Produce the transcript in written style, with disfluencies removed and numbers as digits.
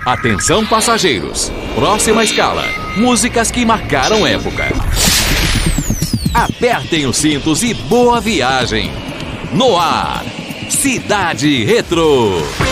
Atenção passageiros, próxima escala, músicas que marcaram época. Apertem os cintos e boa viagem. No ar, Cidade Retro.